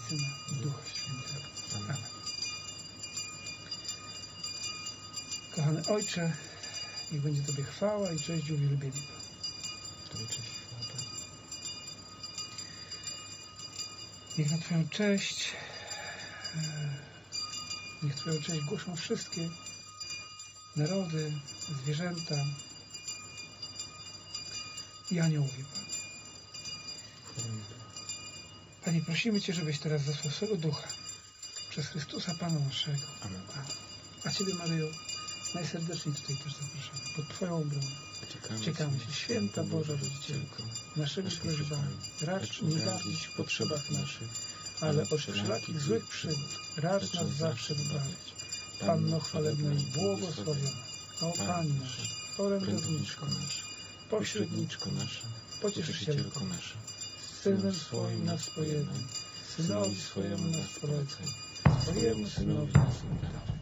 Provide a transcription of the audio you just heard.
Syna i Ducha Świętego. Amen. Kochany Ojcze, niech będzie Tobie chwała i cześć i uwielbienie. Tobie cześć i chwała, Panie. Niech na Twoją cześć, niech Twoją cześć głoszą wszystkie narody, zwierzęta i aniołowie, Panie. Panie, prosimy Cię, żebyś teraz zesłał swego Ducha przez Chrystusa Pana naszego. Amen. A Ciebie, Maryjo, najserdeczniej tutaj też zapraszamy. Pod Twoją obronę czekamy Cię, Święta Boża Rodzicielko, naszymi prośbami racz nie gadzić w potrzebach naszych, ale od wszelakich złych przygód racz nas zawsze wybawić. Panno chwalebna i błogosławiona, o Pani nasza, orędowniczko nasza, pośredniczko nasza, pocieszycielko nasza, Synem swoim nas pojednaj, Synowi swojemu nas polecaj, swojemu Synowi nas oddaj.